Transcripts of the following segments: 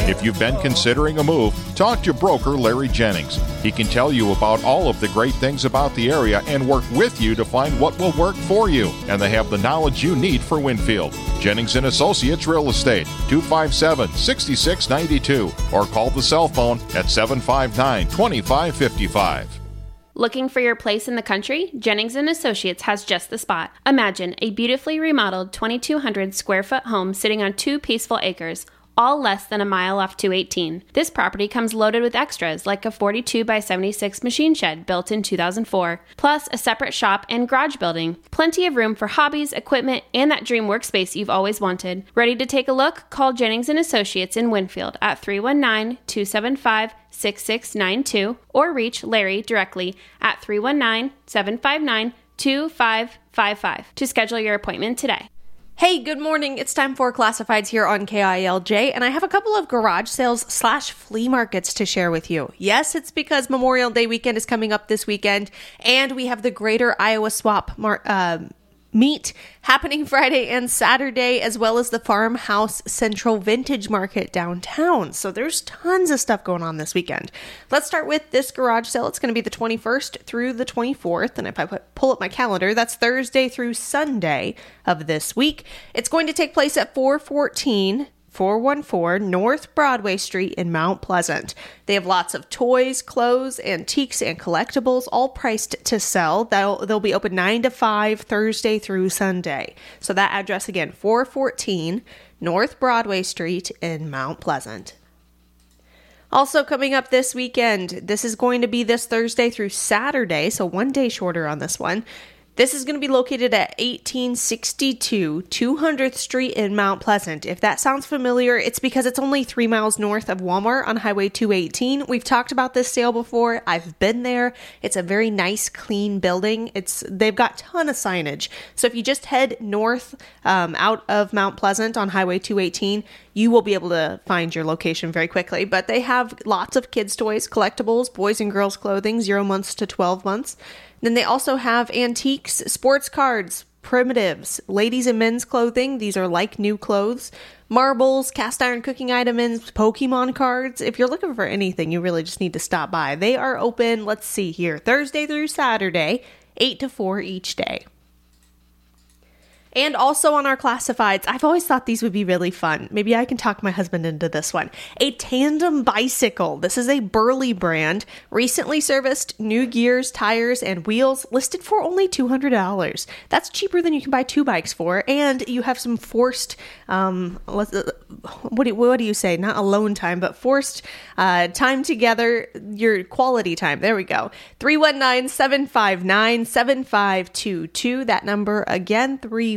If you've been considering a move, talk to broker Larry Jennings. He can tell you about all of the great things about the area and work with you to find what will work for you. And they have the knowledge you need for Winfield. Jennings & Associates Real Estate, 257-6692, or call the cell phone at 759-2555. Looking for your place in the country? Jennings & Associates has just the spot. Imagine a beautifully remodeled 2,200 square foot home sitting on 2 peaceful acres, all less than a mile off 218. This property comes loaded with extras like a 42 by 76 machine shed built in 2004, plus a separate shop and garage building. Plenty of room for hobbies, equipment, and that dream workspace you've always wanted. Ready to take a look? Call Jennings & Associates in Winfield at 319-275-6692 or reach Larry directly at 319-759-2555 to schedule your appointment today. Hey, good morning. It's time for Classifieds here on KILJ, and I have a couple of garage sales / flea markets to share with you. Yes, it's because Memorial Day weekend is coming up this weekend, and we have the Greater Iowa Swap meet happening Friday and Saturday, as well as the Farmhouse Central Vintage Market downtown. So there's tons of stuff going on this weekend. Let's start with this garage sale. It's going to be the 21st through the 24th. And if I pull up my calendar, that's Thursday through Sunday of this week. It's going to take place at 414 North Broadway Street in Mount Pleasant. They have lots of toys, clothes, antiques, and collectibles, all priced to sell. They'll be open 9 to 5 Thursday through Sunday. So that address again, 414 North Broadway Street in Mount Pleasant. Also coming up this weekend, this is going to be this Thursday through Saturday, so one day shorter on this one. This is going to be located at 1862 200th Street in Mount Pleasant. If that sounds familiar, it's because it's only 3 miles north of Walmart on Highway 218. We've talked about this sale before. I've been there. It's a very nice, clean building. They've got a ton of signage. So if you just head north out of Mount Pleasant on Highway 218, you will be able to find your location very quickly. But they have lots of kids' toys, collectibles, boys and girls clothing, 0 months to 12 months. Then they also have antiques, sports cards, primitives, ladies and men's clothing. These are like new clothes. Marbles, cast iron cooking items, Pokemon cards. If you're looking for anything, you really just need to stop by. They are open, let's see here, Thursday through Saturday, 8 to 4 each day. And also on our classifieds, I've always thought these would be really fun. Maybe I can talk my husband into this one. A tandem bicycle. This is a Burley brand, recently serviced, new gears, tires, and wheels, listed for only $200. That's cheaper than you can buy 2 bikes for, and you have some forced, what do you say? Not alone time, but forced time together, your quality time. There we go. 319-759-7522. That number again,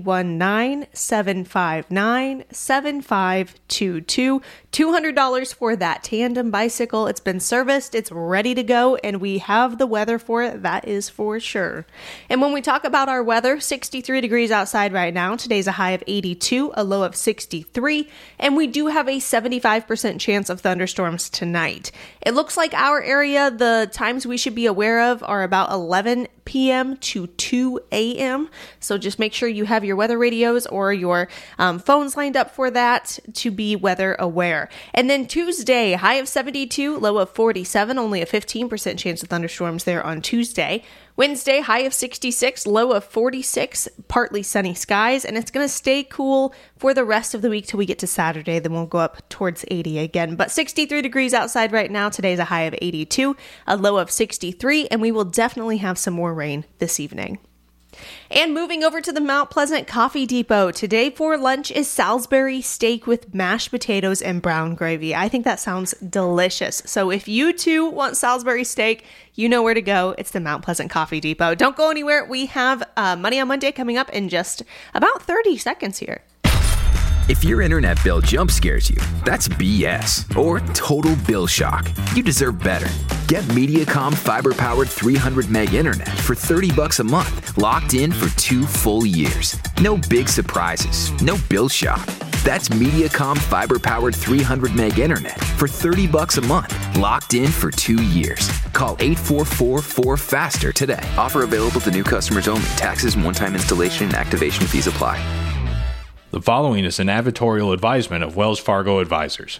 319-759-7522. $200 for that tandem bicycle. It's been serviced, it's ready to go, and we have the weather for it, that is for sure. And when we talk about our weather, 63 degrees outside right now. Today's a high of 82, a low of 63, and we do have a 75% chance of thunderstorms tonight. It looks like our area, the times we should be aware of are about 11 p.m. to 2 a.m. So just make sure you have your weather radios or your phones lined up for that to be weather aware. And then Tuesday, high of 72, low of 47, only a 15% chance of thunderstorms there on Tuesday. Wednesday, high of 66, low of 46, partly sunny skies, and it's going to stay cool for the rest of the week till we get to Saturday. Then we'll go up towards 80 again. But 63 degrees outside right now. Today's a high of 82, a low of 63, and we will definitely have some more rain this evening. And moving over to the Mount Pleasant Coffee Depot, today for lunch is Salisbury steak with mashed potatoes and brown gravy. I think that sounds delicious. So if you too want Salisbury steak, you know where to go. It's the Mount Pleasant Coffee Depot. Don't go anywhere. We have Money on Monday coming up in just about 30 seconds here. If your internet bill jump scares you, that's BS or total bill shock. You deserve better. Get Mediacom fiber-powered 300 meg internet for $30 a month, locked in for 2 full years. No big surprises, no bill shock. That's Mediacom fiber-powered 300 meg internet for $30 a month, locked in for 2 years. Call 844-4FASTER today. Offer available to new customers only. Taxes and one-time installation and activation fees apply. The following is an advertorial advisement of Wells Fargo Advisors.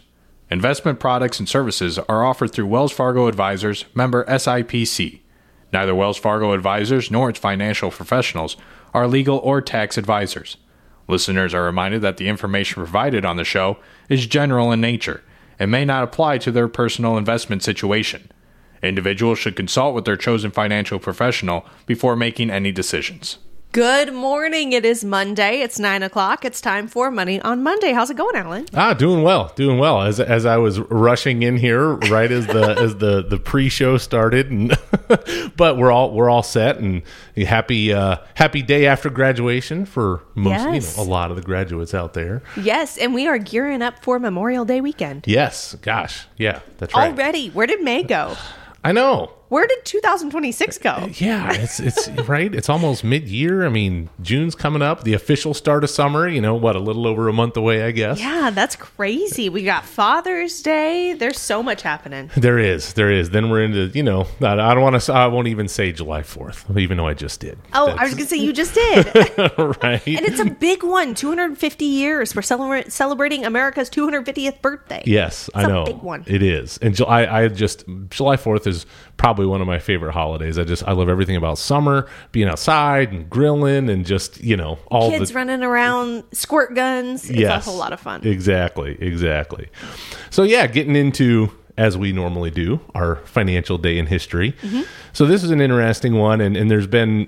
Investment products and services are offered through Wells Fargo Advisors, member SIPC. Neither Wells Fargo Advisors nor its financial professionals are legal or tax advisors. Listeners are reminded that the information provided on the show is general in nature and may not apply to their personal investment situation. Individuals should consult with their chosen financial professional before making any decisions. Good morning. It is Monday. It's 9 o'clock. It's time for Money on Monday. How's it going, Alan? Doing well. As I was rushing in here, right as the pre-show started, and but we're all set and happy day after graduation for most, a lot of the graduates out there. Yes, and we are gearing up for Memorial Day weekend. Yes, gosh, yeah, that's right. Already, where did May go? I know. Where did 2026 go? Yeah, it's right. It's almost mid-year. I mean, June's coming up. The official start of summer, a little over a month away, I guess. Yeah, that's crazy. We got Father's Day. There's so much happening. There is. Then we're into, I won't even say July 4th, even though I just did. Oh, I was going to say you just did. Right. And it's a big one, 250 years. We're celebrating America's 250th birthday. Yes, I know. It's a big one. It is. And July 4th is probably one of my favorite holidays. I love everything about summer, being outside and grilling and just, all kids running around, squirt guns. It's a whole lot of fun. Exactly. So yeah, getting into, as we normally do, our financial day in history. Mm-hmm. So this is an interesting one, and there's been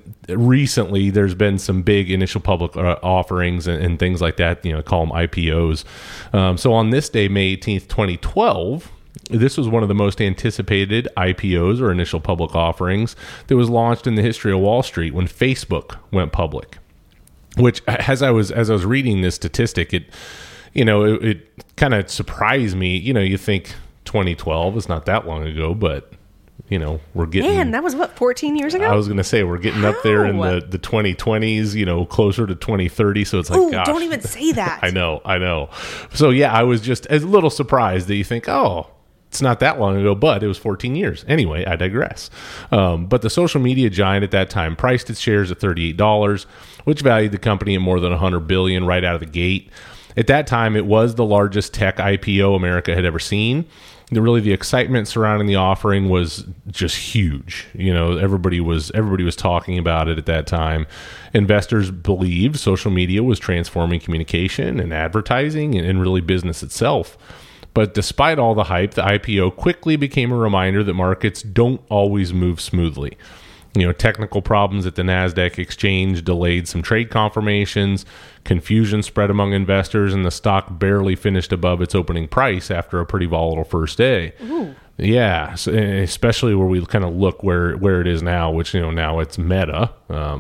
some big initial public offerings and things like that, call them IPOs. So on this day, May 18th, 2012, this was one of the most anticipated IPOs or initial public offerings that was launched in the history of Wall Street when Facebook went public. Which, as I was reading this statistic, it kind of surprised me. You think 2012 is not that long ago, but we're getting. Man, that was 14 years ago? I was going to say we're getting up there in the 2020s, closer to 2030. So it's like, gosh. Don't even say that. I know. So yeah, I was just a little surprised that you think, it's not that long ago, but it was 14 years. Anyway, I digress. But the social media giant at that time priced its shares at $38, which valued the company at more than $100 billion right out of the gate. At that time, it was the largest tech IPO America had ever seen. The excitement surrounding the offering was just huge. Everybody was talking about it at that time. Investors believed social media was transforming communication and advertising and really business itself. But despite all the hype, the IPO quickly became a reminder that markets don't always move smoothly. Technical problems at the NASDAQ exchange delayed some trade confirmations, confusion spread among investors, and the stock barely finished above its opening price after a pretty volatile first day. Ooh. Yeah, especially where we kind of look where it is now, which, now it's Meta.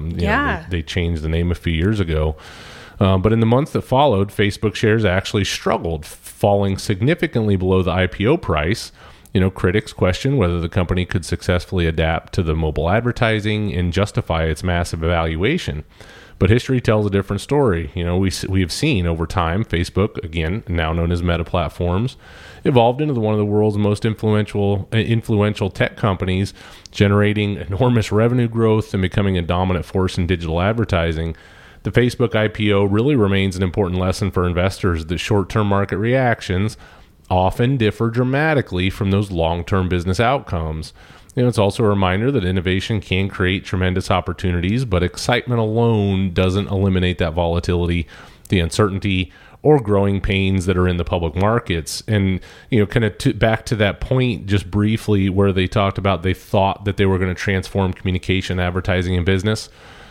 They changed the name a few years ago. But in the months that followed, Facebook shares actually struggled, falling significantly below the IPO price. Critics questioned whether the company could successfully adapt to the mobile advertising and justify its massive valuation. But history tells a different story. We have seen over time, Facebook, again, now known as Meta Platforms, evolved into one of the world's most influential tech companies, generating enormous revenue growth and becoming a dominant force in digital advertising. The Facebook IPO really remains an important lesson for investors that short-term market reactions often differ dramatically from those long-term business outcomes. It's also a reminder that innovation can create tremendous opportunities, but excitement alone doesn't eliminate that volatility, the uncertainty, or growing pains that are in the public markets. And, kind of back to that point just briefly where they talked about they thought that they were going to transform communication, advertising, and business.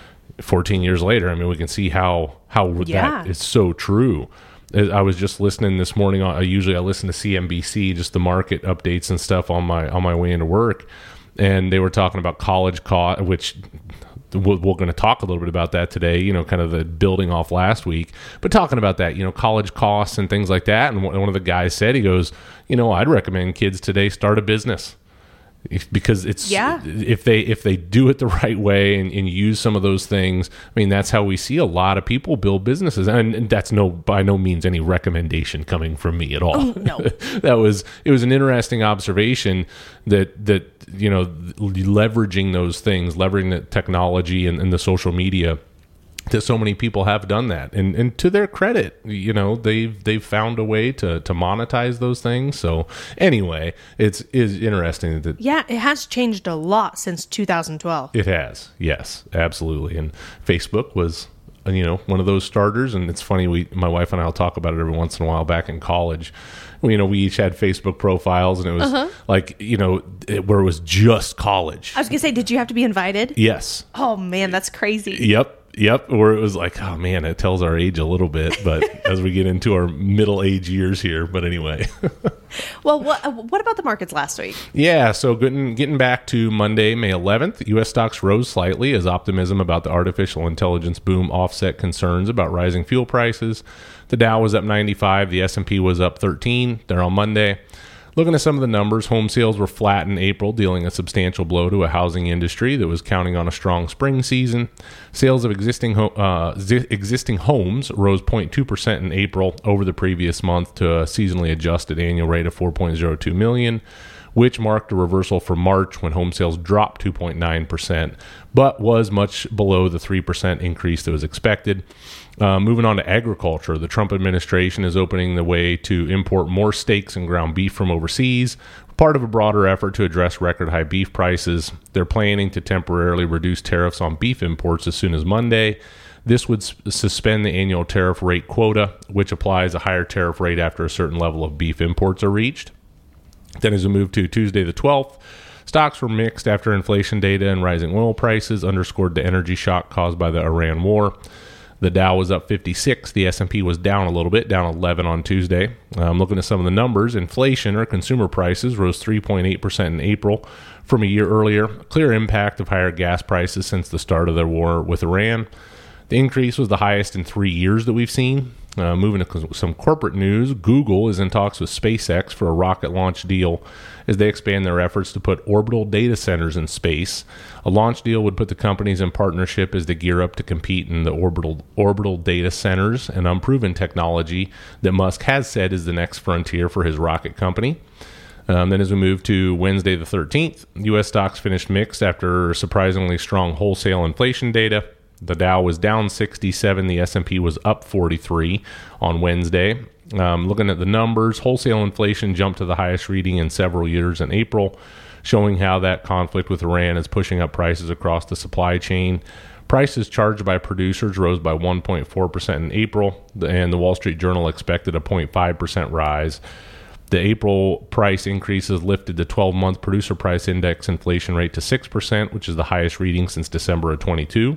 14 years later, we can see how that is so true. I was just listening this morning. Usually I listen to CNBC, just the market updates and stuff on my way into work, and they were talking about college cost, which we're going to talk a little bit about that today. Kind of the building off last week, but talking about that, college costs and things like that. And one of the guys said, he goes, I'd recommend kids today start a business. Because if they do it the right way and use some of those things, that's how we see a lot of people build businesses, and that's by no means any recommendation coming from me at all. Oh, no. It was an interesting observation that leveraging those things, leveraging the technology and the social media that so many people have done that, and to their credit, they've found a way to monetize those things. So anyway, is interesting that it has changed a lot since 2012. It has, yes, absolutely. And Facebook was one of those starters, and it's funny, my wife and I'll talk about it every once in a while. Back in college, we each had Facebook profiles, and it was where it was just college. I was gonna say, did you have to be invited? Yes. Oh man, that's crazy. Yep, where it was like, oh man, it tells our age a little bit, but as we get into our middle age years here, but anyway. Well, what about the markets last week? Yeah, so getting back to Monday, May 11th, U.S. stocks rose slightly as optimism about the artificial intelligence boom offset concerns about rising fuel prices. The Dow was up 95, the S&P was up 13 there on Monday. Looking at some of the numbers, home sales were flat in April, dealing a substantial blow to a housing industry that was counting on a strong spring season. Sales of existing homes rose 0.2% in April over the previous month to a seasonally adjusted annual rate of 4.02 million, which marked a reversal from March when home sales dropped 2.9%, but was much below the 3% increase that was expected. Moving on to agriculture, the Trump administration is opening the way to import more steaks and ground beef from overseas, part of a broader effort to address record high beef prices. They're planning to temporarily reduce tariffs on beef imports as soon as Monday. This would suspend the annual tariff rate quota, which applies a higher tariff rate after a certain level of beef imports are reached. Then as we move to Tuesday the 12th, stocks were mixed after inflation data and rising oil prices underscored the energy shock caused by the Iran war. The Dow was up 56. The S&P was down a little bit, down 11 on Tuesday. Looking at some of the numbers, inflation or consumer prices rose 3.8% in April from a year earlier, a clear impact of higher gas prices since the start of the war with Iran. The increase was the highest in 3 years that we've seen. Moving to some corporate news, Google is in talks with SpaceX for a rocket launch deal as they expand their efforts to put orbital data centers in space. A launch deal would put the companies in partnership as they gear up to compete in the orbital data centers, an unproven technology that Musk has said is the next frontier for his rocket company. Then as we move to Wednesday the 13th, U.S. stocks finished mixed after surprisingly strong wholesale inflation data. The Dow was down 67. The S&P was up 43 on Wednesday. Looking at the numbers, wholesale inflation jumped to the highest reading in several years in April, showing how that conflict with Iran is pushing up prices across the supply chain. Prices charged by producers rose by 1.4% in April, and the Wall Street Journal expected a 0.5% rise. The April price increases lifted the 12-month producer price index inflation rate to 6%, which is the highest reading since December of 22.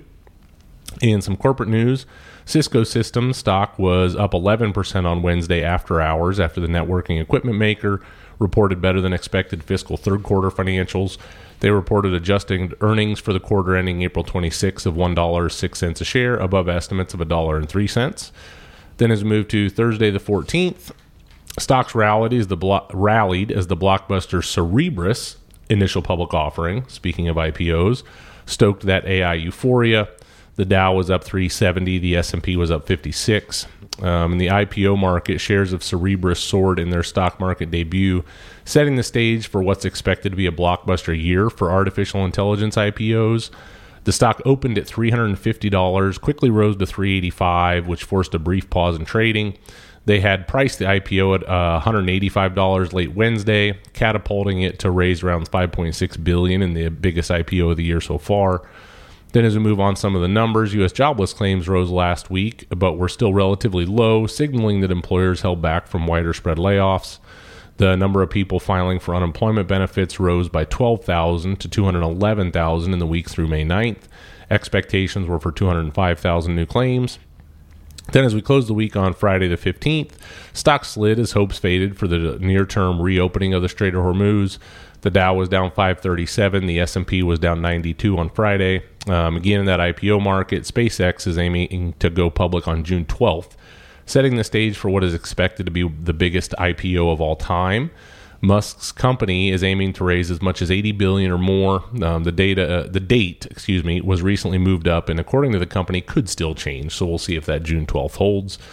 In some corporate news, Cisco Systems stock was up 11% on Wednesday after hours after the networking equipment maker reported better than expected fiscal third quarter financials. They reported adjusted earnings for the quarter ending April 26 of $1.06 a share, above estimates of $1.03. Then as we move to Thursday the 14th, stocks rallied as the blockbuster Cerebras initial public offering, speaking of IPOs, stoked that AI euphoria. The Dow was up 370. The S&P was up 56. In the IPO market, shares of Cerebras soared in their stock market debut, setting the stage for what's expected to be a blockbuster year for artificial intelligence IPOs. The stock opened at $350, quickly rose to $385, which forced a brief pause in trading. They had priced the IPO at $185 late Wednesday, catapulting it to raise around $5.6 billion in the biggest IPO of the year so far. Then as we move on some of the numbers, U.S. jobless claims rose last week, but were still relatively low, signaling that employers held back from wider spread layoffs. The number of people filing for unemployment benefits rose by 12,000 to 211,000 in the week through May 9th. Expectations were for 205,000 new claims. Then as we close the week on Friday the 15th, stocks slid as hopes faded for the near-term reopening of the Strait of Hormuz. The Dow was down 537. The S&P was down 92 on Friday. Again, in that IPO market, SpaceX is aiming to go public on June 12th, setting the stage for what is expected to be the biggest IPO of all time. Musk's company is aiming to raise as much as $80 billion or more. The date was recently moved up, and according to the company, could still change. So we'll see if that June 12th holds.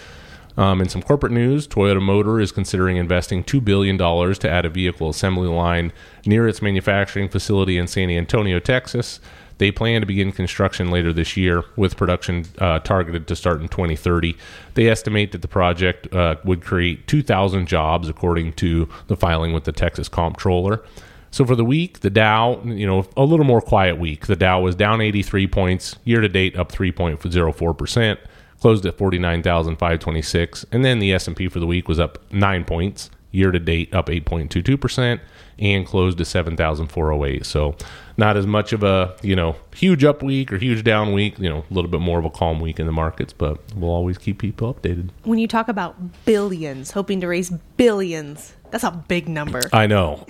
In some corporate news, Toyota Motor is considering investing $2 billion to add a vehicle assembly line near its manufacturing facility in San Antonio, Texas. They plan to begin construction later this year, with production targeted to start in 2030. They estimate that the project would create 2,000 jobs, according to the filing with the Texas Comptroller. So for the week, the Dow, a little more quiet week. The Dow was down 83 points, year-to-date up 3.04%, closed at 49,526. And then the S&P for the week was up 9 points, year-to-date up 8.22%, and closed at 7,408. So not as much of a, huge up week or huge down week, a little bit more of a calm week in the markets, but we'll always keep people updated. When you talk about billions, hoping to raise billions, that's a big number. I know.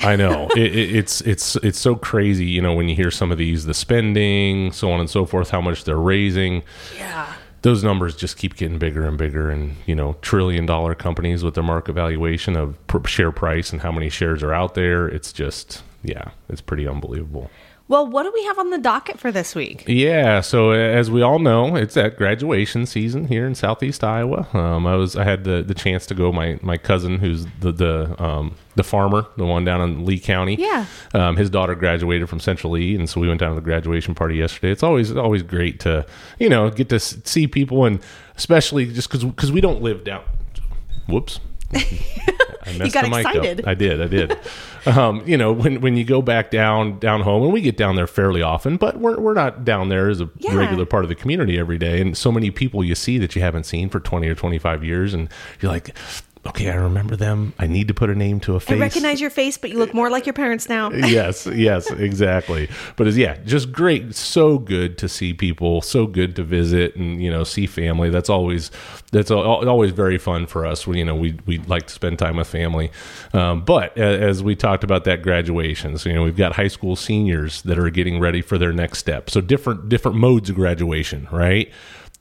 It's so crazy, when you hear some of these, the spending, so on and so forth, how much they're raising. Yeah. Those numbers just keep getting bigger and bigger, and trillion-dollar companies with their market valuation of share price and how many shares are out there. It's just, it's pretty unbelievable. Well, what do we have on the docket for this week? Yeah, so as we all know, it's that graduation season here in Southeast Iowa. I had the chance to go. My cousin, who's the farmer, the one down in Lee County. Yeah. His daughter graduated from Central Lee, and so we went down to the graduation party yesterday. It's always great to get to see people, and especially just because we don't live down. Whoops. I messed you got the mic excited. up. I did. When you go back down home, and we get down there fairly often, but we're not down there as a regular part of the community every day. And so many people you see that you haven't seen for 20 or 25 years, and you're like, okay, I remember them. I need to put a name to a face. I recognize your face, but you look more like your parents now. Yes, exactly. But just great. It's so good to see people, so good to visit and, see family. That's always very fun for us. We like to spend time with family. But as we talked about that graduation, so, we've got high school seniors that are getting ready for their next step. So different modes of graduation, right?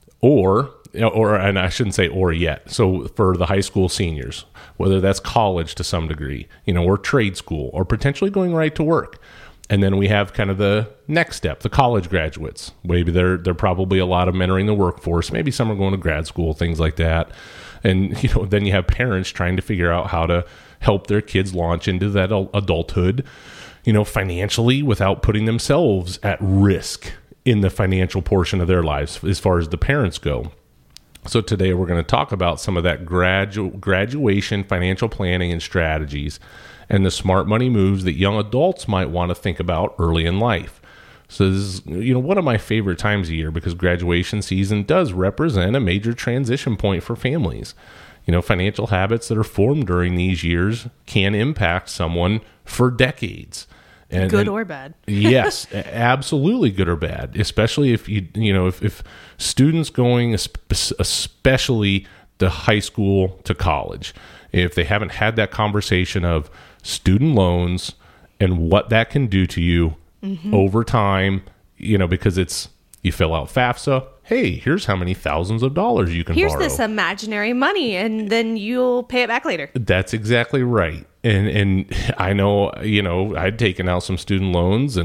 Or and I shouldn't say or yet. So for the high school seniors, whether that's college to some degree, or trade school, or potentially going right to work. And then we have kind of the next step, the college graduates. Maybe they're probably a lot of men entering the workforce. Maybe some are going to grad school, things like that. And, then you have parents trying to figure out how to help their kids launch into that adulthood, financially, without putting themselves at risk in the financial portion of their lives as far as the parents go. So today we're going to talk about some of that graduation financial planning and strategies, and the smart money moves that young adults might want to think about early in life. So this is, one of my favorite times of year, because graduation season does represent a major transition point for families. Financial habits that are formed during these years can impact someone for decades. Good or bad. Yes, absolutely good or bad, especially if if students going, especially to high school to college, if they haven't had that conversation of student loans and what that can do to you over time, because you fill out FAFSA. Hey, here's how many thousands of dollars you can borrow. Here's this imaginary money, and then you'll pay it back later. That's exactly right. And I know, I'd taken out some student loans,